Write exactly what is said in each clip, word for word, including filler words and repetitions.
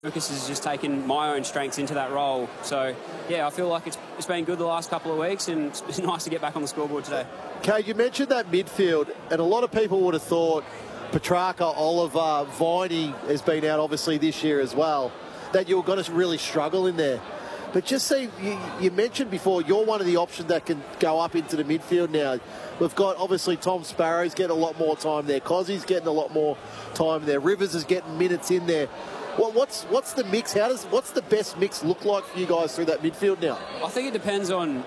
Lucas has just taken my own strengths into that role. So, yeah, I feel like it's, it's been good the last couple of weeks, and it's, it's nice to get back on the scoreboard today. Kay, you mentioned that midfield, and a lot of people would have thought Petrarca, Oliver, Viney has been out obviously this year as well, that you were going to really struggle in there. But just see, you, you mentioned before, you're one of the options that can go up into the midfield now. We've got, obviously, Tom Sparrow's getting a lot more time there. Cozzie's getting a lot more time there. Rivers is getting minutes in there. What, what's what's the mix? How does What's the best mix look like for you guys through that midfield now? I think it depends on...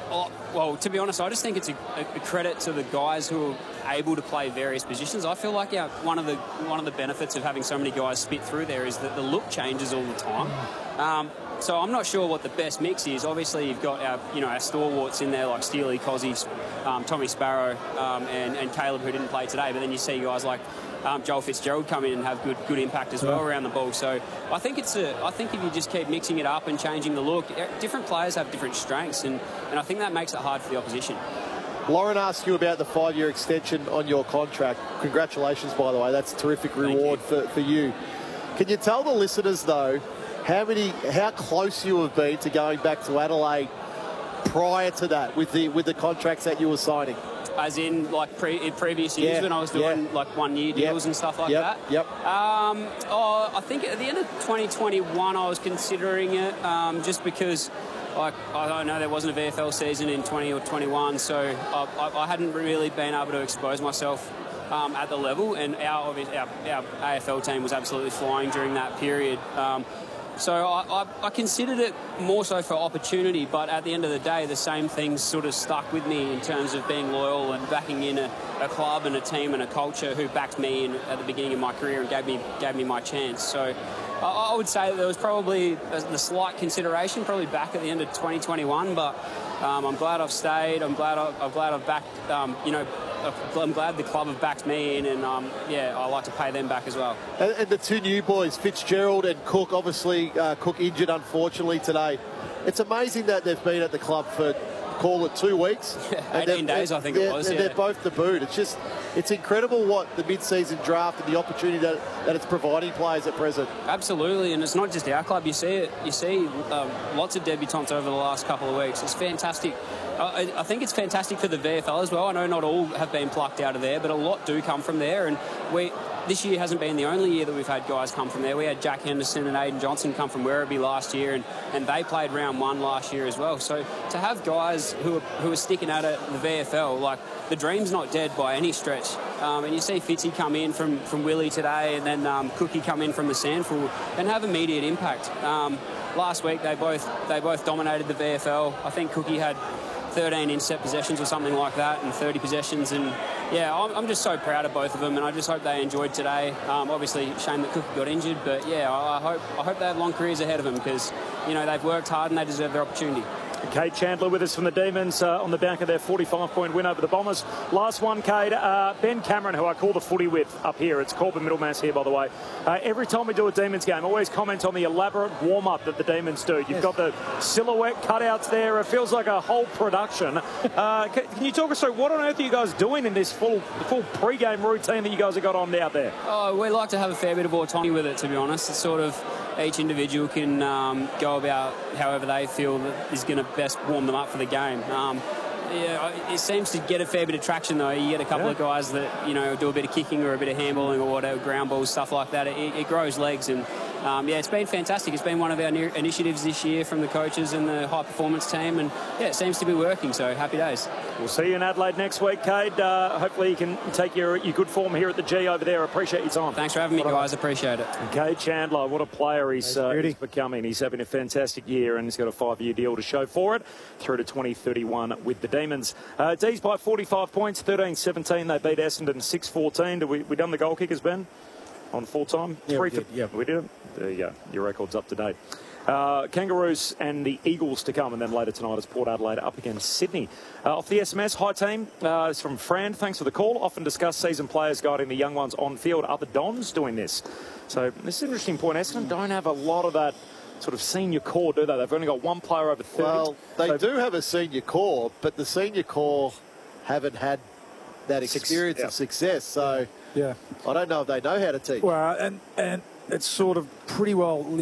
Well, to be honest, I just think it's a, a credit to the guys who are able to play various positions. I feel like our, one of the one of the benefits of having so many guys spit through there is that the look changes all the time. Um, so I'm not sure what the best mix is. Obviously, you've got our you know our stalwarts in there like Steely, Cozzy, um, Tommy Sparrow, um, and, and Caleb, who didn't play today. But then you see guys like Um, Joel Fitzgerald come in and have good good impact as well around the ball. So I think it's a I think if you just keep mixing it up and changing the look, different players have different strengths, and, and I think that makes it hard for the opposition. Lauren asked you about the five-year extension on your contract. Congratulations, by the way. That's a terrific reward for, for you. Can you tell the listeners, though, how many how close you have been to going back to Adelaide prior to that with the with the contracts that you were signing? As in, like, pre in previous years yeah, when I was doing, yeah. like, one-year deals yep. and stuff like yep. that? Yep. Um, oh, I think at the end of twenty twenty-one I was considering it um, just because, like, I don't know, there wasn't a V F L season in twenty or twenty-one, so I, I, I hadn't really been able to expose myself um, at the level, and our, our, our A F L team was absolutely flying during that period. Um, So I, I, I considered it more so for opportunity, but at the end of the day, the same things sort of stuck with me in terms of being loyal and backing in a, a club and a team and a culture who backed me in, at the beginning of my career and gave me gave me my chance. So I, I would say that there was probably a, the slight consideration, probably back at the end of twenty twenty-one, but um, I'm glad I've stayed. I'm glad I've, I'm glad I've backed, um, you know, I'm glad the club have backed me in, and um, yeah, I like to pay them back as well. And, and the two new boys, Fitzgerald and Cook, obviously uh, Cook injured unfortunately today. It's amazing that they've been at the club for, call it, two weeks. Yeah, eighteen days, I think yeah, it was. And yeah. they're both debuted. It's just, it's incredible what the mid-season draft and the opportunity that, that it's providing players at present. Absolutely, and it's not just our club. You see it. You see um, lots of debutants over the last couple of weeks. It's fantastic. I, I think it's fantastic for the V F L as well. I know not all have been plucked out of there, but a lot do come from there. And we this year hasn't been the only year that we've had guys come from there. We had Jack Henderson and Aiden Johnson come from Werribee last year, and, and they played round one last year as well. So to have guys who are, who are sticking out at the V F L, like, the dream's not dead by any stretch. Um, and you see Fitzy come in from, from Willie today, and then um, Cookie come in from the Sandford and have immediate impact. Um, last week they both they both dominated the V F L. I think Cookie had thirteen inset possessions or something like that, and thirty possessions, and yeah, I'm, I'm just so proud of both of them, and I just hope they enjoyed today. Um, obviously, shame that Cookie got injured, but yeah, I, I hope I hope they have long careers ahead of them, because you know they've worked hard and they deserve their opportunity. Kade Chandler with us from the Demons uh, on the back of their forty-five point win over the Bombers. Last one, Kade. Uh, Ben Cameron, who I call the footy with up here. It's Corbin Middlemass here, by the way. Uh, every time we do a Demons game, always comment on the elaborate warm-up that the Demons do. You've yes. got the silhouette cutouts there. It feels like a whole production. Uh, can, can you talk us through what on earth are you guys doing in this full full pre-game routine that you guys have got on out there? Oh, we like to have a fair bit of autonomy with it, to be honest. It's sort of each individual can um, go about however they feel that is going to best warm them up for the game. Um, yeah, it seems to get a fair bit of traction, though. You get a couple yeah. of guys that, you know, do a bit of kicking or a bit of handballing or whatever, ground balls, stuff like that. It, it grows legs, and um, yeah, it's been fantastic. It's been one of our new initiatives this year from the coaches and the high performance team, and yeah, it seems to be working, so happy days. We'll see you in Adelaide next week, Kade. Uh, hopefully you can take your, your good form here at the G over there. Appreciate your time. Thanks for having me, guys. Appreciate it. Kade Chandler, what a player he's, uh, he's becoming. He's having a fantastic year, and he's got a five-year deal to show for it through to twenty thirty-one with the Demons. Uh, D's by forty-five points, thirteen seventeen. They beat Essendon six fourteen. Did we, we done the goal kickers, Ben? On full time? Yeah, Three we did. Yeah. We did. There you go. Your record's up to date. Uh, Kangaroos and the Eagles to come, and then later tonight is Port Adelaide up against Sydney. Uh, off the S M S, hi team, uh, it's from Fran. Thanks for the call. Often discuss season players guiding the young ones on field. Are the Dons doing this? So this is an interesting point. Essendon don't have a lot of that sort of senior core, do they? They've only got one player over thirty. Well, they so, do have a senior core, but the senior core haven't had that experience yeah. of success. So yeah, I don't know if they know how to teach. Well, and and it's sort of pretty well